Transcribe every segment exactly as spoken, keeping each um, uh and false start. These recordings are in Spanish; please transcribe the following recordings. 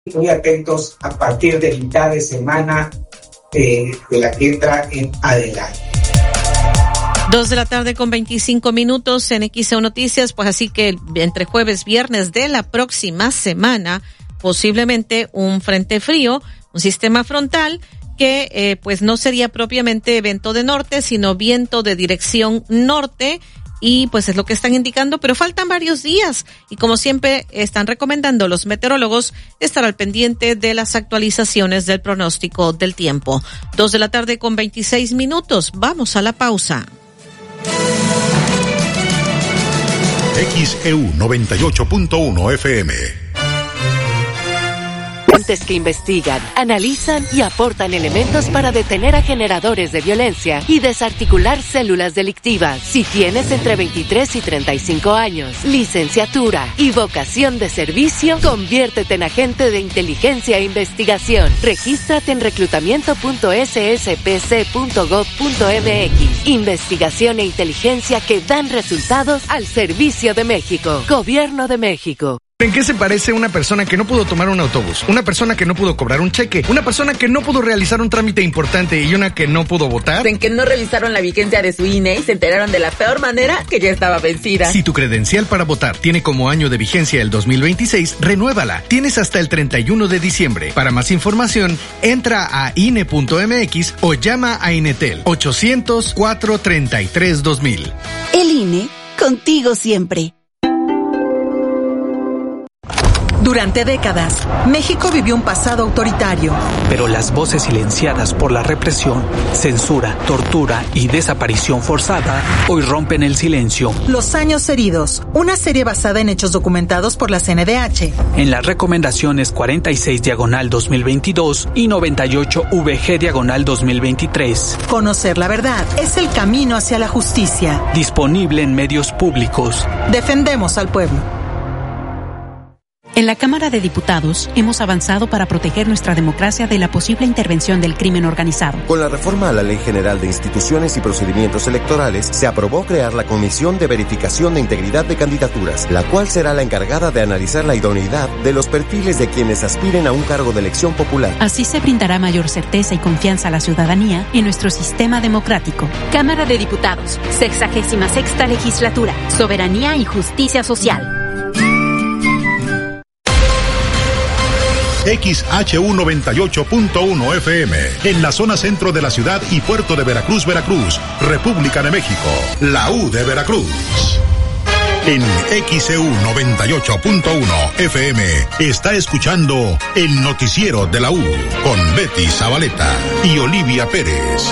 muy atentos a partir de mitad de semana eh, de la que entra en adelante. Dos de la tarde con veinticinco minutos en X E U Noticias, pues así que entre jueves y viernes de la próxima semana, posiblemente un frente frío, un sistema frontal que eh, pues no sería propiamente viento de norte, sino viento de dirección norte, y pues es lo que están indicando, pero faltan varios días y como siempre están recomendando los meteorólogos estar al pendiente de las actualizaciones del pronóstico del tiempo. Dos de la tarde con veintiséis minutos, vamos a la pausa. X E U noventa y ocho punto uno F M. Entes que investigan, analizan y aportan elementos para detener a generadores de violencia y desarticular células delictivas. Si tienes entre veintitrés y treinta y cinco años, licenciatura y vocación de servicio, conviértete en agente de inteligencia e investigación. Regístrate en reclutamiento punto s s p c punto gov punto m x. Investigación e inteligencia que dan resultados al servicio de México. Gobierno de México. ¿En qué se parece una persona que no pudo tomar un autobús, una persona que no pudo cobrar un cheque, una persona que no pudo realizar un trámite importante y una que no pudo votar? En que no revisaron la vigencia de su I N E y se enteraron de la peor manera que ya estaba vencida. Si tu credencial para votar tiene como año de vigencia el dos mil veintiséis, renuévala. Tienes hasta el treinta y uno de diciembre. Para más información, entra a I N E punto m x o llama a Inetel ochocientos, cuatrocientos treinta y tres, dos mil. El I N E, contigo siempre. Durante décadas, México vivió un pasado autoritario. Pero las voces silenciadas por la represión, censura, tortura y desaparición forzada hoy rompen el silencio. Los años heridos, una serie basada en hechos documentados por la C N D H. En las recomendaciones cuarenta y seis diagonal dos mil veintidós y noventa y ocho V G diagonal dos mil veintitrés. Conocer la verdad es el camino hacia la justicia. Disponible en medios públicos. Defendemos al pueblo. En la Cámara de Diputados hemos avanzado para proteger nuestra democracia de la posible intervención del crimen organizado. Con la reforma a la Ley General de Instituciones y Procedimientos Electorales, se aprobó crear la Comisión de Verificación de Integridad de Candidaturas, la cual será la encargada de analizar la idoneidad de los perfiles de quienes aspiren a un cargo de elección popular. Así se brindará mayor certeza y confianza a la ciudadanía en nuestro sistema democrático. Cámara de Diputados, sexagésima sexta legislatura, soberanía y justicia social. X H U noventa y ocho punto uno F M, en la zona centro de la ciudad y puerto de Veracruz, Veracruz, República de México, la U de Veracruz. En X E U noventa y ocho punto uno F M está escuchando el noticiero de la U con Betty Zabaleta y Olivia Pérez.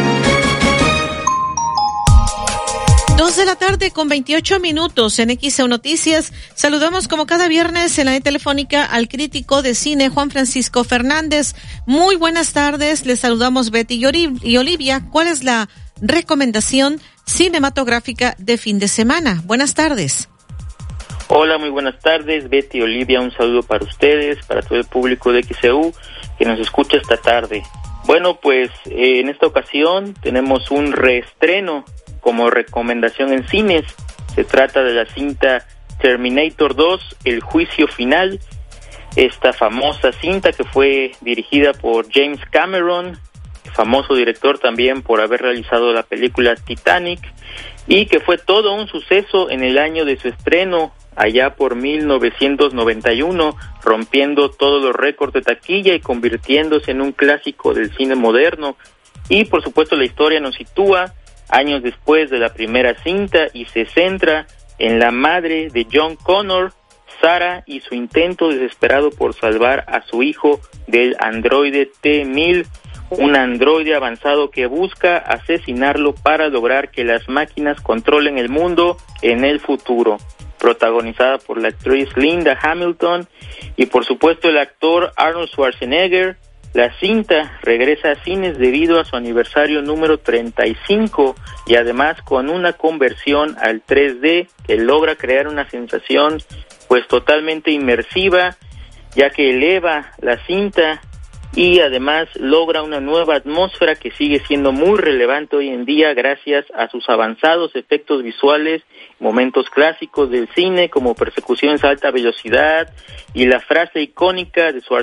Dos de la tarde con veintiocho minutos en X E U Noticias. Saludamos como cada viernes en la telefónica al crítico de cine Juan Francisco Fernández. Muy buenas tardes, les saludamos Betty y Olivia. ¿Cuál es la recomendación cinematográfica de fin de semana? Buenas tardes. Hola, muy buenas tardes Betty y Olivia, un saludo para ustedes, para todo el público de X E U que nos escucha esta tarde. Bueno, pues eh, en esta ocasión tenemos un reestreno como recomendación en cines. Se trata de la cinta Terminator dos, El Juicio Final, esta famosa cinta que fue dirigida por James Cameron, famoso director también por haber realizado la película Titanic, y que fue todo un suceso en el año de su estreno, allá por mil novecientos noventa y uno, rompiendo todos los récords de taquilla y convirtiéndose en un clásico del cine moderno. Y por supuesto la historia nos sitúa años después de la primera cinta y se centra en la madre de John Connor, Sarah, y su intento desesperado por salvar a su hijo del androide T mil, un androide avanzado que busca asesinarlo para lograr que las máquinas controlen el mundo en el futuro. Protagonizada por la actriz Linda Hamilton y por supuesto el actor Arnold Schwarzenegger, la cinta regresa a cines debido a su aniversario número treinta y cinco y además con una conversión al tres D que logra crear una sensación pues totalmente inmersiva, ya que eleva la cinta y además logra una nueva atmósfera que sigue siendo muy relevante hoy en día gracias a sus avanzados efectos visuales, momentos clásicos del cine como persecuciones a alta velocidad y la frase icónica de Schwarzenegger